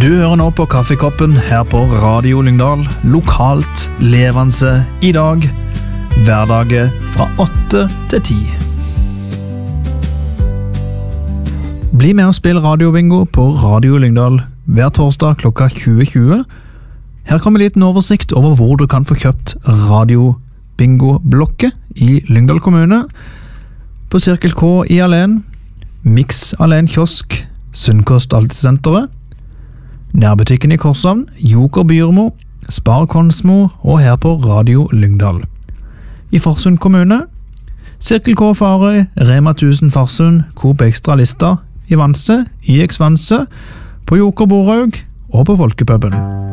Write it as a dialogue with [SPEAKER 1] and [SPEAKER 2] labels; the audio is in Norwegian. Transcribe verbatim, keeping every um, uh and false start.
[SPEAKER 1] Du hører nå på Kaffekoppen her på Radio Lyngdal, lokalt, levende i dag, hverdager fra åtte til ti. Bli med og spill radiobingo på Radio Lyngdal hver torsdag klokka tjue tjue. Her kommer en liten oversikt over hvor du kan få kjøpt radiobingo-blokket i Lyngdal kommune, på Cirkel K i Alen, Mix Alen kiosk, Sunnkost Altesenteret, nærbutikken i Korshavn, Joker Byrmo, Spar Konsmo og her på Radio Lyngdal. I Farsund kommune, Cirkel K Farøy, Rema tusen Farsund, Coop Extra Lista, i Vanse, I X Vanse, på Joker Borhaug og på Folkepuben.